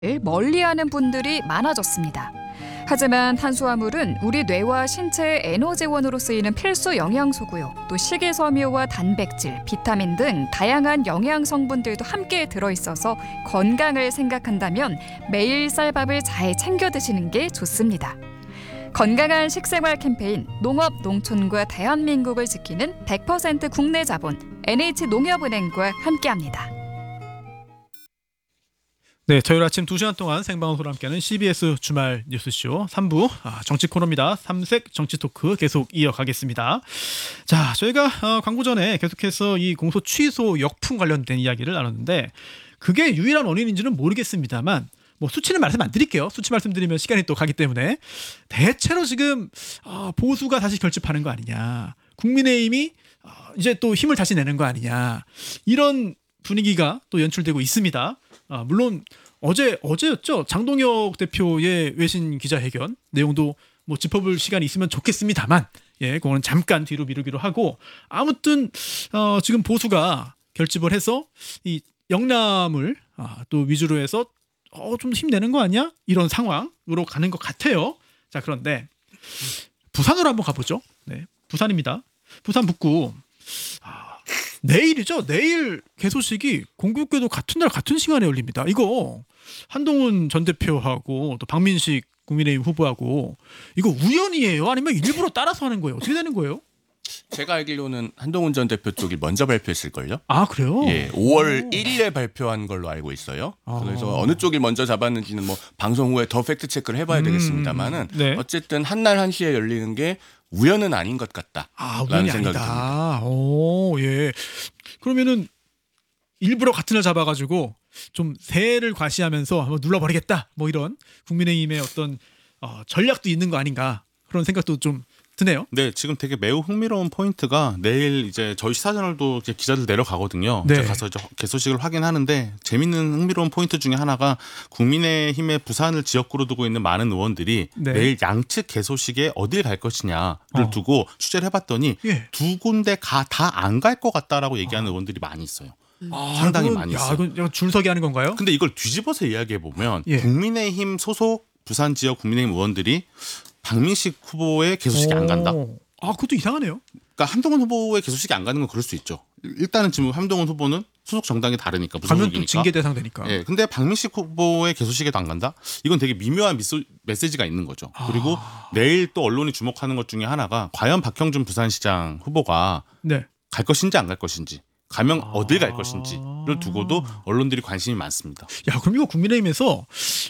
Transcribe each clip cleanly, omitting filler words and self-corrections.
멀리하는 분들이 많아졌습니다. 하지만 탄수화물은 우리 뇌와 신체의 에너지원으로 쓰이는 필수 영양소고요. 또 식이섬유와 단백질, 비타민 등 다양한 영양 성분들도 함께 들어있어서 건강을 생각한다면 매일 쌀밥을 잘 챙겨 드시는 게 좋습니다. 건강한 식생활 캠페인 농업 농촌과 대한민국을 지키는 100% 국내 자본 NH농협은행과 함께합니다. 네, 토요일 아침 2시간 동안 생방송으로 함께하는 CBS 주말 뉴스쇼 3부 정치 코너입니다. 삼색 정치 토크 계속 이어가겠습니다. 자, 저희가 광고 전에 계속해서 이 공소 취소 역풍 관련된 이야기를 나눴는데 그게 유일한 원인인지는 모르겠습니다만 뭐 수치는 말씀 안 드릴게요. 수치 말씀드리면 시간이 또 가기 때문에 대체로 지금 보수가 다시 결집하는 거 아니냐, 국민의힘이 이제 또 힘을 다시 내는 거 아니냐, 이런 분위기가 또 연출되고 있습니다. 물론 어제였죠. 장동혁 대표의 외신 기자회견 내용도 뭐 짚어볼 시간이 있으면 좋겠습니다만, 그거는 잠깐 뒤로 미루기로 하고, 아무튼 지금 보수가 결집을 해서 이 영남을 또 위주로 해서 좀 힘내는 거 아니야? 이런 상황으로 가는 것 같아요. 자, 그런데 부산으로 한번 가보죠. 네, 부산입니다. 부산 북구. 내일이죠. 내일 개소식이 공교롭게도 같은 날 같은 시간에 열립니다. 이거 한동훈 전 대표하고 또 박민식 국민의힘 후보하고 이거 우연이에요? 아니면 일부러 따라서 하는 거예요? 어떻게 되는 거예요? 제가 알기로는 한동훈 전 대표 쪽이 먼저 발표했을걸요? 아, 그래요? 예, 5월 1일에 발표한 걸로 알고 있어요. 그래서 어느 쪽이 먼저 잡았는지는 뭐 방송 후에 더 팩트 체크를 해봐야 되겠습니다만은 네. 어쨌든 한날 1시에 열리는 게 우연은 아닌 것 같다라는 생각이 듭니다. 오, 예. 그러면은 일부러 같은 날 잡아가지고 좀 새해를 과시하면서 한번 눌러버리겠다, 뭐 이런 국민의힘의 어떤 전략도 있는 거 아닌가, 그런 생각도 좀 드네요. 네, 지금 되게 매우 흥미로운 포인트가 내일 이제 저희 시사저널도 이제 기자들 내려가거든요. 네. 제가 가서 이제 개소식을 확인하는데 재밌는 흥미로운 포인트 중에 하나가 국민의힘의 부산을 지역구로 두고 있는 많은 의원들이 네. 내일 양측 개소식에 어딜 갈 것이냐를 두고 취재를 해봤더니 예. 두 군데 다 안 갈 것 같다라고 얘기하는 의원들이 많이 있어요. 상당히 많이 있어요. 이건 줄서기 하는 건가요? 근데 이걸 뒤집어서 이야기해 보면 예. 국민의힘 소속 부산 지역 국민의힘 의원들이 박민식 후보의 개소식에 안 간다. 그것도 이상하네요. 그러니까 한동훈 후보의 개소식이 안 가는 건 그럴 수 있죠. 일단은 지금 한동훈 후보는 소속 정당이 다르니까 가면 또 무소속이니까. 징계 대상 되니까. 예, 근데 박민식 후보의 개소식에도 안 간다? 이건 되게 미묘한 메시지가 있는 거죠. 그리고 내일 또 언론이 주목하는 것 중에 하나가 과연 박형준 부산시장 후보가 네. 갈 것인지 안 갈 것인지, 가면 어딜 갈 것인지를 두고도 언론들이 관심이 많습니다. 야, 그럼 이거 국민의힘에서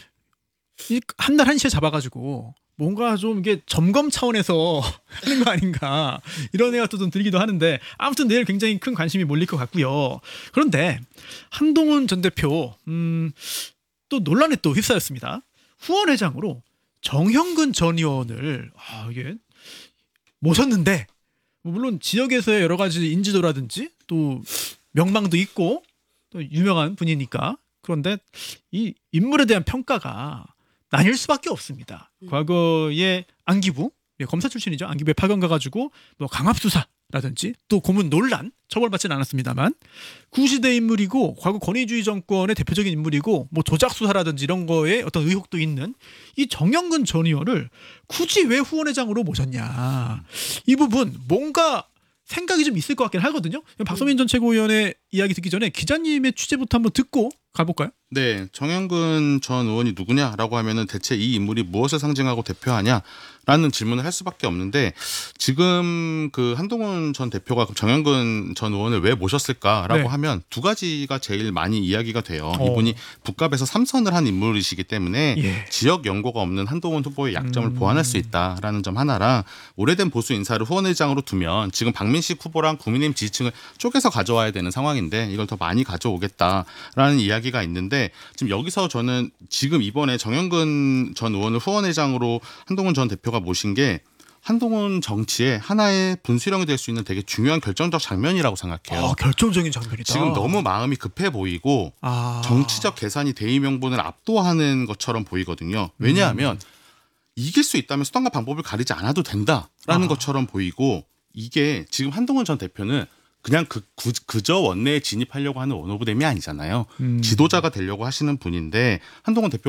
한날 1시에 잡아가지고 뭔가 좀 이게 점검 차원에서 하는 거 아닌가, 이런 생각도 좀 들기도 하는데, 아무튼 내일 굉장히 큰 관심이 몰릴 것 같고요. 그런데 한동훈 전 대표 또 논란에 또 휩싸였습니다. 후원회장으로 정형근 전 의원을 이게 모셨는데, 물론 지역에서의 여러 가지 인지도라든지 또 명망도 있고 또 유명한 분이니까, 그런데 이 인물에 대한 평가가 나뉠 수밖에 없습니다. 과거에 안기부, 검사 출신이죠. 안기부에 파견 가가지고 뭐 강압수사라든지 또 고문 논란, 처벌받지는 않았습니다만 구시대 인물이고 과거 권위주의 정권의 대표적인 인물이고 뭐 조작 수사라든지 이런 거에 어떤 의혹도 있는 이 정영근 전 의원을 굳이 왜 후원회장으로 모셨냐, 이 부분 뭔가 생각이 좀 있을 것 같긴 하거든요. 박소민 전 최고위원의 이야기 듣기 전에 기자님의 취재부터 한번 듣고 가볼까요? 네, 정영근 전 의원이 누구냐라고 하면은 대체 이 인물이 무엇을 상징하고 대표하냐라는 질문을 할 수밖에 없는데, 지금 그 한동훈 전 대표가 정영근 전 의원을 왜 모셨을까라고 네. 하면 두 가지가 제일 많이 이야기가 돼요. 이분이 북갑에서 3선을 한 인물이시기 때문에 예. 지역 연고가 없는 한동훈 후보의 약점을 보완할 수 있다라는 점 하나랑, 오래된 보수 인사를 후원회장으로 두면 지금 박민식 후보랑 국민의힘 지지층을 쪼개서 가져와야 되는 상황인데 이걸 더 많이 가져오겠다라는 이야기가 있는데, 지금 여기서 저는 지금 이번에 정영근 전 의원을 후원회장으로 한동훈 전 대표가 모신 게 한동훈 정치의 하나의 분수령이 될 수 있는 되게 중요한 결정적 장면이라고 생각해요. 결정적인 장면이다. 지금 너무 마음이 급해 보이고 정치적 계산이 대의 명분을 압도하는 것처럼 보이거든요. 왜냐하면 이길 수 있다면 수단과 방법을 가리지 않아도 된다라는 것처럼 보이고, 이게 지금 한동훈 전 대표는 그냥 그저 원내에 진입하려고 하는 원오브댐이 아니잖아요. 지도자가 되려고 하시는 분인데 한동훈 대표